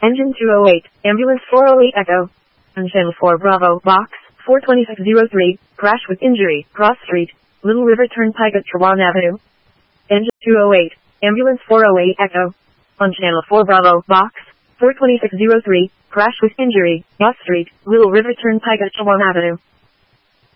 Engine 208, Ambulance 408 Echo. On Channel 4 Bravo, Box 42603, crash with injury, Cross Street, Little River Turnpike at Trawan Avenue. Engine 208, Ambulance 408 Echo. On Channel 4 Bravo, Box 42603, crash with injury, Cross Street, Little River Turnpike at Trawan Avenue.